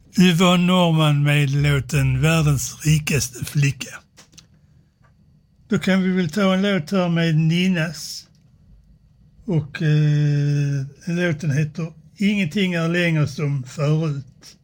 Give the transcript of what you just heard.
Yvonne Norman med låten Världens rikaste flicka. Då kan vi väl ta en låt här med Ninnas. Och låten heter Ingenting är längre som förut.